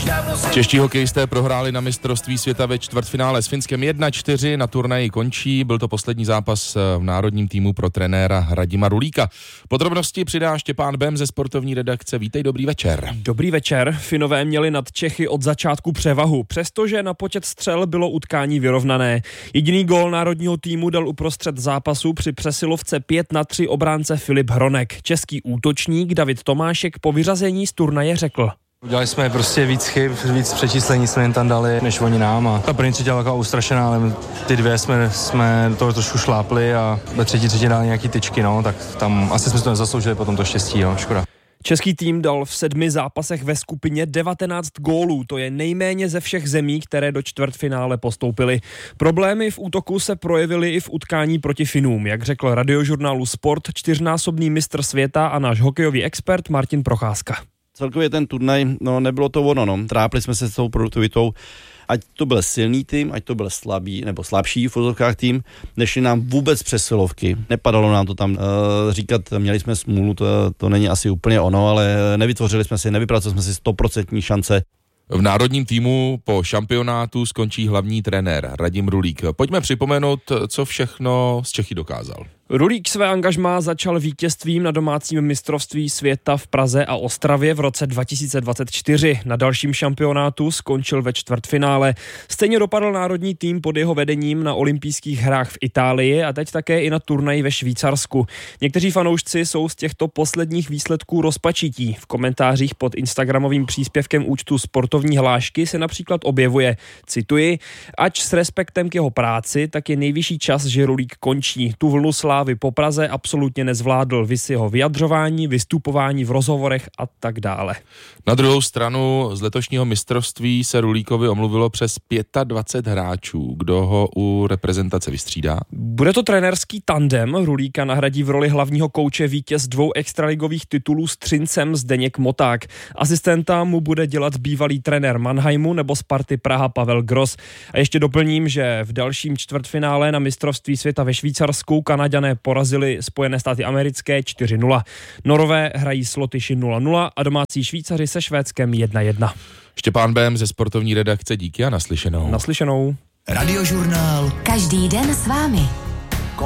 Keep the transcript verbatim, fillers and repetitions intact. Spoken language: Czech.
Čeští hokejisté prohráli na mistrovství světa ve čtvrtfinále s Finskem jedna čtyři, na turnaji končí, byl to poslední zápas v národním týmu pro trenéra Radima Rulíka. Podrobnosti přidá Štěpán Bem ze sportovní redakce. Vítej, dobrý večer. Dobrý večer. Finové měli nad Čechy od začátku převahu, přestože na počet střel bylo utkání vyrovnané. Jediný gól národního týmu dal uprostřed zápasu při přesilovce pět na tři obránce Filip Hronek. Český útočník David Tomášek po vyřazení z turnaje řekl: Udělali jsme prostě víc chyb, víc přečíslení jsme jen tam dali, než oni nám. A ta první třetí byla taková ustrašená, ale ty dvě jsme, jsme do toho trošku šlápli a ve třetí třetí dali nějaký tyčky, no, tak tam asi jsme to nezasloužili potom to štěstí, jo, škoda. Český tým dal v sedmi zápasech ve skupině devatenáct gólů, to je nejméně ze všech zemí, které do čtvrtfinále postoupily. Problémy v útoku se projevily i v utkání proti Finům, jak řekl radiožurnálu Sport čtyřnásobný mistr světa a náš hokejový expert Martin Procházka. Celkově ten turnaj, no nebylo to ono, no. Trápili jsme se s tou produktivitou, ať to byl silný tým, ať to byl slabý nebo slabší v fotovkách tým, nešli nám vůbec přesilovky. Nepadalo nám to tam uh, říkat, měli jsme smůlu, to, to není asi úplně ono, ale nevytvořili jsme si, nevypracovali jsme si stoprocentní šance. V národním týmu po šampionátu skončí hlavní trenér Radim Rulík. Pojďme připomenout, co všechno z Čechy dokázal. Rulík své angažmá začal vítězstvím na domácím mistrovství světa v Praze a Ostravě v roce dva tisíce dvacet čtyři. Na dalším šampionátu skončil ve čtvrtfinále. Stejně dopadl národní tým pod jeho vedením na olympijských hrách v Itálii a teď také i na turnaji ve Švýcarsku. Někteří fanoušci jsou z těchto posledních výsledků rozpačití. V komentářích pod instagramovým příspěvkem účtu Sportovní hlášky se například objevuje, cituji, ač s respektem k jeho práci, tak je nejvyšší čas, že Rulík končí. Tu vlnu slávy po Praze absolutně nezvládl, vys jeho vyjadřování, vystupování v rozhovorech a tak dále. Na druhou stranu z letošního mistrovství se Rulíkovi omluvilo přes dvacet pět hráčů. Kdo ho u reprezentace vystřídá? Bude to trenérský tandem. Rulíka nahradí v roli hlavního kouče vítěz dvou extraligových titulů s Třincem Zdeněk Moták. Asistenta mu bude dělat bývalý trenér Mannheimu nebo Sparty Praha Pavel Gross. A ještě doplním, že v dalším čtvrtfinále na mistrovství světa ve Švýcarsku Kanaďané porazili Spojené státy americké čtyři nula. Norové hrají s Lotyši nula nula a domácí Švýcaři se Švédskem jedna jedna. Štěpán Bém ze sportovní redakce, díky a naslyšenou. Naslyšenou. Radiožurnál. Každý den s vámi.